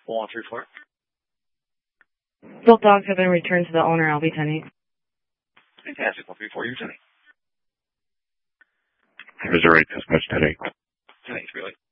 4134. Both dogs have been returned to the owner. I'll be 10-8. Fantastic. 134, you're 10-8. Missouri, dispatch 10-8. 10-8, really.